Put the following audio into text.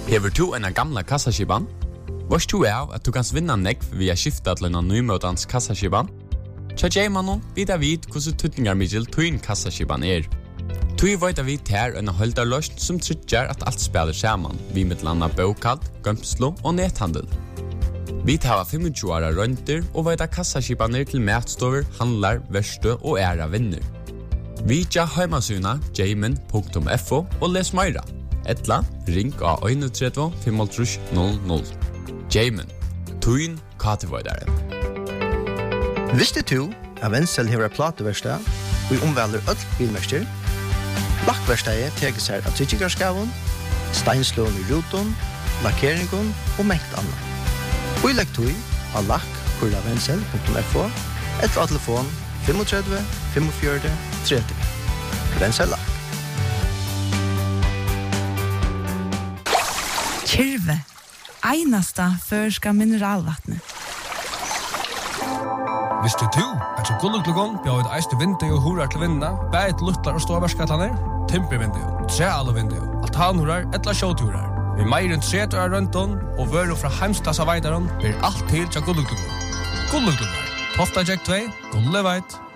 Hever du en gamla kassaskiban? Varst du av at du kan vinna nekv via skifta til en nymøtans kassaskiban? Tja Jaymanon vidar vid hvordan tutningarmidjel tuin kassaskiban Tui veit vi ter en holdarløst som tryggjar at alt spiller saman, vi mittlanda bokald, gømslo og nethandel. Vi tar 25 åra rønter og veit kassaskibaner til matstover, handlar, verstø og æra vinner. Vi tja heimasuna jayman.fo og les meira. Etla, ring av 31 500. Jayman, tuin katevoidaren. Visste du at Wenzel hever plateverstad og omvelder öll bilmester? Lakkverstadet teker seg av tryggarskavun, steinslån i ruton, lakkeringen og mengt annet. Og i lektøy av lakk.wenzel.fo etter telefon 35 45 30. Wenzel Lakk. Kyrve, einasta førska mineralvattnet. Visste du at så gulluglugon bjør et eiste vindu og horar til vinna, bæt luttlar og ståverskatlaner, timpervindu, trealuvindu, altanhorar, etla sjåturar. Vi meir enn 30 år rundt og vøru fra heimstassa veidaron blir alt til til gulluglugon. Gulluglugon, Tofta Jack 2, Gulleveit.